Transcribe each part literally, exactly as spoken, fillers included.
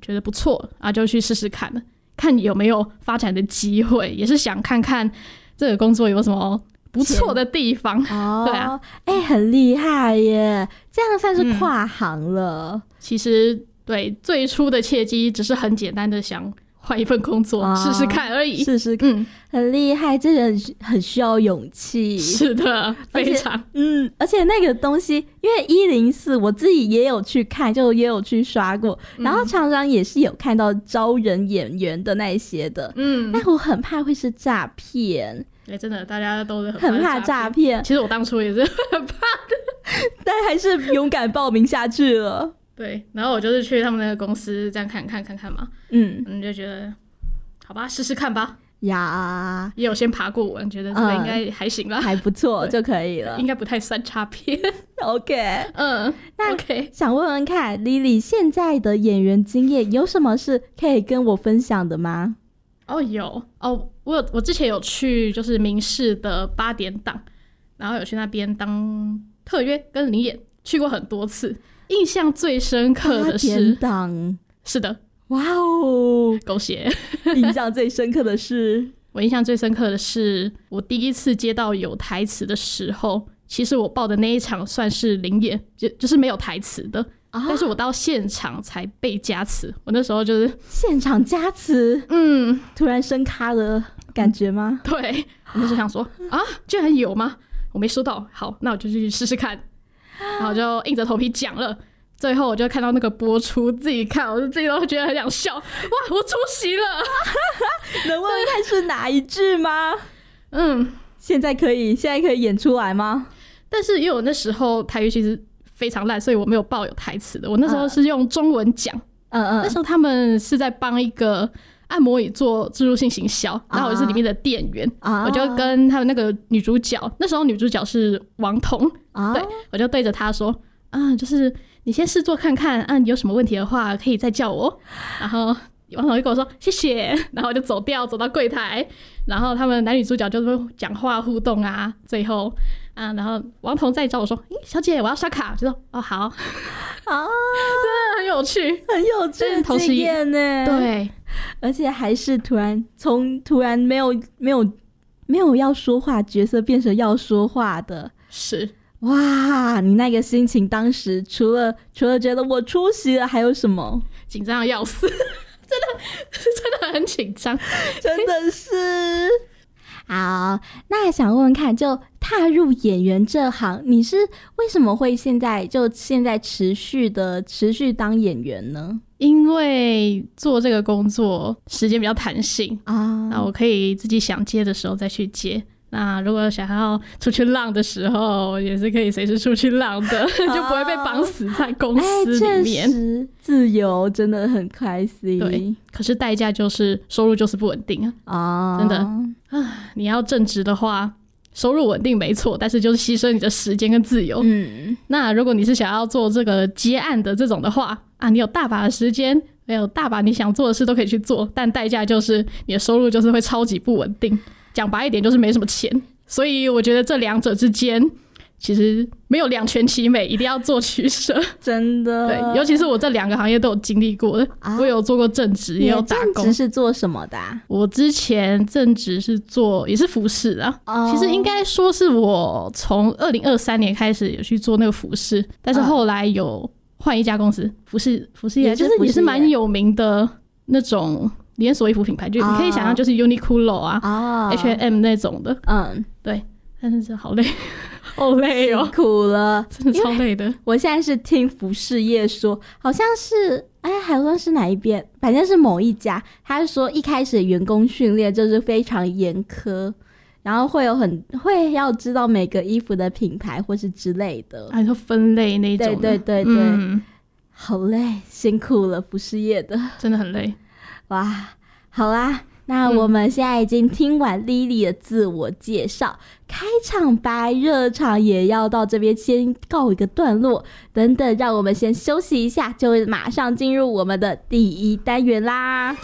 觉得不错啊，就去试试看了，看有没有发展的机会，也是想看看这个工作有什么不错的地方。 哦， 对啊， 哎、欸，很厉害耶，这样算是跨行了。嗯、 其实对最初的契机只是很简单的想换一份工作试试、哦、看而已， 试试看、嗯、很厉害，这人很需要勇气。 是的，非常嗯，而且那个东西因为一零四我自己也有去看，就也有去刷过、嗯、然后常常也是有看到招人演员的那些的，嗯，但我很怕会是诈骗。 欸、真的大家都是很怕诈骗， 其实我当初也是很怕的但还是勇敢报名下去了。 对，然后我就是去他们那个公司这样看看看看嘛，嗯，嗯就觉得好吧，试试看吧呀， 也有先爬过文，觉得这个应该还行啦、 嗯、还不错就可以了， 应该不太算诈骗。 OK， 嗯， 那 OK， 想问问看 Lily 现在的演员经验有什么是可以跟我分享的吗？ 哦，有哦，我有我之前有去就是民视的八点档，然后有去那边当特约跟领演，去过很多次。印象最深刻的是八点档， 是的， 哇哦， 狗血。 印象最深刻的是我印象最深刻的是我第一次接到有台词的时候，其实我报的那一场算是领演，就就是没有台词的。啊、但是我到现场才被加词，我那时候就是现场加词，嗯，突然升咖的感觉吗？ 嗯、对，我那时候想说啊，居然有吗？我没收到，好，那我就去试试看，然后就硬着头皮讲了。最后我就看到那个播出，自己看，我自己都觉得很想笑。哇，我出席了！ 能问问看是哪一句吗？ 嗯， 现在可以，现在可以演出来吗？ 但是因为我那时候台语其实非常烂，所以我没有报有台词的。我那时候是用中文讲，嗯嗯，那时候他们是在帮一个按摩椅做置入性行销，然后我是里面的店员，啊、我就跟他们那个女主角，那时候女主角是王彤，啊、对，我就对着她说，啊，就是你先试做看看，啊，你有什么问题的话可以再叫我。然后王彤就跟我说谢谢，然后我就走掉，走到柜台，然后他们男女主角就讲话互动啊，最后。啊，然后王彤再找我说：“欸，小姐，我要刷卡。”就说：“哦，好。”啊，真的很有趣， 很有趣的经验呢。 对， 而且还是突然从突然没有没有没有要说话角色变成要说话的， 是哇！你那个心情当时除了除了觉得我出席了，还有什么？ 紧张的要死，真的真的很紧张， 真的是。好，那想问问看，就踏入演员这行，你是为什么会现在就现在持续的持续当演员呢？ 因为做这个工作时间比较弹性啊，那我可以自己想接的时候再去接。那如果想要出去浪的时候，也是可以随时出去浪的，哦、就不会被绑死在公司里面。 确实，自由真的很开心。 对，可是代价就是收入就是不稳定啊！哦、真的啊，你要正职的话，收入稳定没错，但是就是牺牲你的时间跟自由。嗯，那如果你是想要做这个接案的这种的话啊，你有大把的时间，没有大把你想做的事都可以去做，但代价就是你的收入就是会超级不稳定。讲白一点就是没什么钱，所以我觉得这两者之间其实没有两全其美，一定要做取舍。 真的， 对，尤其是我这两个行业都有经历过的，啊、我有做过正职，也有打工。 正职是做什么的、啊？ 我之前正职是做也是服饰啊，哦、其实应该说是我从二零二三年开始有去做那个服饰，但是后来有换一家公司，服饰服饰业就是也是蛮有名的那种。连锁衣服品牌，就你可以想象就是 Uniqlo 啊、oh. H and M 那种的，嗯，对，但是这好累，好累哦， 辛苦了， 真的超累的。 我现在是听服饰业说，好像是，哎，好像是哪一边，反正是某一家，他说一开始员工训练就是非常严苛，然后会有很会要知道每个衣服的品牌或是之类的， 还说分类那种的， 对对对对，嗯、好累，辛苦了，服饰业的， 真的很累。 哇，好啦，那我们现在已经听完 Lily 的自我介绍、嗯、开场白热场也要到这边先告一个段落，等等让我们先休息一下，就马上进入我们的第一单元啦。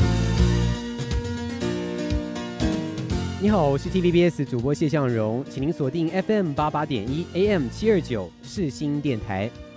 你好，我是 T V B S 主播谢向荣，请您锁定 F M 八八点一 A M 七二九世新电台。